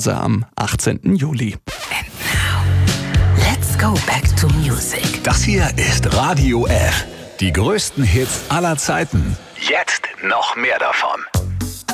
Pause am 18. Juli. Let's go back to music. Das hier ist Radio F. Die größten Hits aller Zeiten. Jetzt noch mehr davon.